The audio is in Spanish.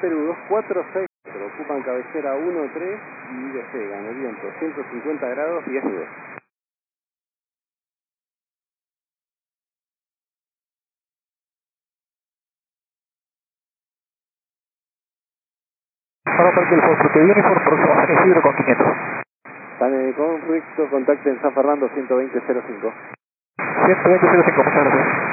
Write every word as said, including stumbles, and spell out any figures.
Perú dos cuatro seis, ocupan cabecera uno tres y despegan el viento ciento cincuenta grados diez nudos. Ahora Parque del Foxtrot Uniform, próximo San Isidro con quinientos. San Conflicto, contacto en San Fernando ciento veinte cero cinco. ciento veinte cero cinco, muchas gracias.